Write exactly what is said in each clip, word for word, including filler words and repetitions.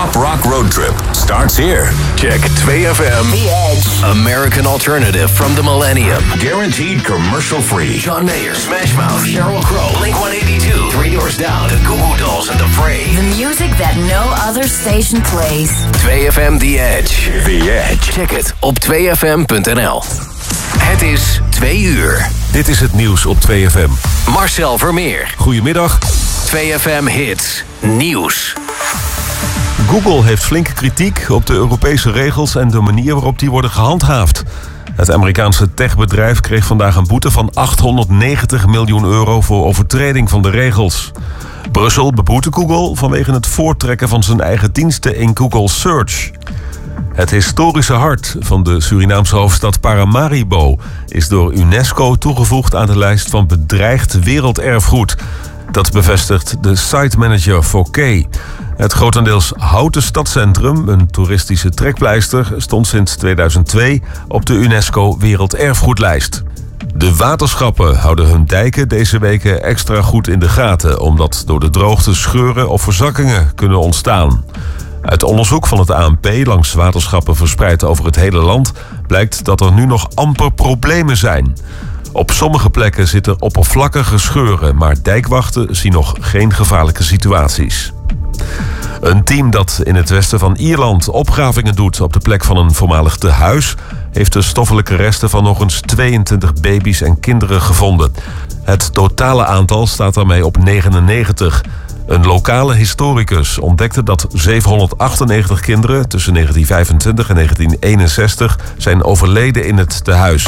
Pop Rock Road Trip starts here. Check two F M. The Edge. American alternative from the millennium. Guaranteed commercial free. John Mayer, Smash Mouth, Sheryl Crow, Blink one eighty-two, Three Doors Down, The Goo Goo Dolls and The Fray. The music that no other station plays. two F M The Edge. The Edge. Check het op twee f m punt n l. Het is twee uur. Dit is het nieuws op twee F M. Marcel Vermeer. Goedemiddag. twee F M Hits. Nieuws. Google heeft flinke kritiek op de Europese regels en de manier waarop die worden gehandhaafd. Het Amerikaanse techbedrijf kreeg vandaag een boete van achthonderdnegentig miljoen euro voor overtreding van de regels. Brussel beboette Google vanwege het voortrekken van zijn eigen diensten in Google Search. Het historische hart van de Surinaamse hoofdstad Paramaribo is door UNESCO toegevoegd aan de lijst van bedreigd werelderfgoed. Dat bevestigt de site manager voor Key. Het grotendeels houten stadscentrum, een toeristische trekpleister, stond sinds tweeduizend twee op de UNESCO Werelderfgoedlijst. De waterschappen houden hun dijken deze weken extra goed in de gaten, omdat door de droogte scheuren of verzakkingen kunnen ontstaan. Uit onderzoek van het A N P langs waterschappen verspreid over het hele land blijkt dat er nu nog amper problemen zijn. Op sommige plekken zitten oppervlakkige scheuren, maar dijkwachten zien nog geen gevaarlijke situaties. Een team dat in het westen van Ierland opgravingen doet op de plek van een voormalig tehuis heeft de stoffelijke resten van nog eens tweeëntwintig baby's en kinderen gevonden. Het totale aantal staat daarmee op negenennegentig. Een lokale historicus ontdekte dat zevenhonderdachtennegentig kinderen tussen negentien vijfentwintig en negentien eenenzestig zijn overleden in het tehuis.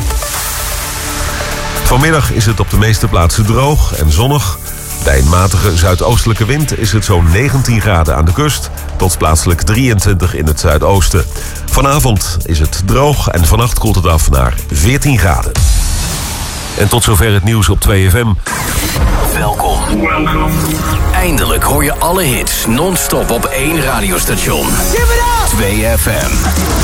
Vanmiddag is het op de meeste plaatsen droog en zonnig. Bij een matige zuidoostelijke wind is het zo'n negentien graden aan de kust tot plaatselijk drieëntwintig in het zuidoosten. Vanavond is het droog en vannacht koelt het af naar veertien graden. En tot zover het nieuws op twee F M. Welkom. Eindelijk hoor je alle hits non-stop op één radiostation. twee F M.